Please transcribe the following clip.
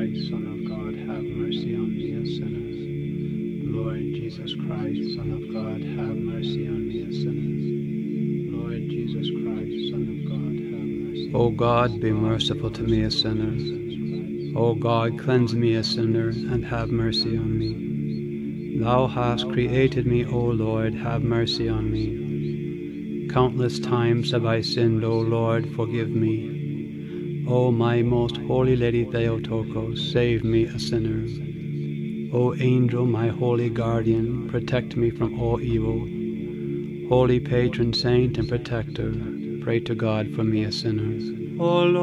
Christ, Son of God, have mercy on me, a sinner. Lord Jesus Christ, Son of God, have mercy on me, a sinner. Lord Jesus Christ, Son of God, have mercy. O God, be merciful to me, a sinner. O God, cleanse me, a sinner, and have mercy on me. Thou hast created me, O Lord, have mercy on me. Countless times have I sinned, O Lord, forgive me. O my most holy Lady Theotokos, save me, a sinner. O angel, my holy guardian, protect me from all evil. Holy patron saint and protector, pray to God for me, a sinner. O Lord,